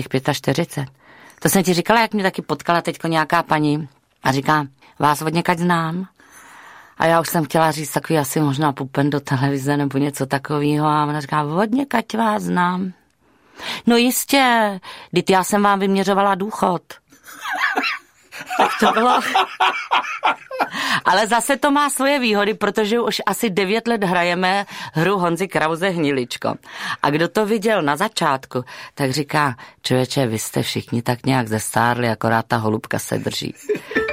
těch 45. To jsem ti říkala, jak mě taky potkala teďko nějaká paní a říká, vás od někať znám. A já už jsem chtěla říct takový asi možná pupen do televize nebo něco takového a ona říká, od někať vás znám. No jistě, vždyť já jsem vám vyměřovala důchod. Tak to bylo. Ale zase to má svoje výhody, protože už asi 9 let hrajeme hru Honzy Krause Hniličko. A kdo to viděl na začátku, tak říká, člověče, vy jste všichni tak nějak zestárli, akorát ta holubka se drží.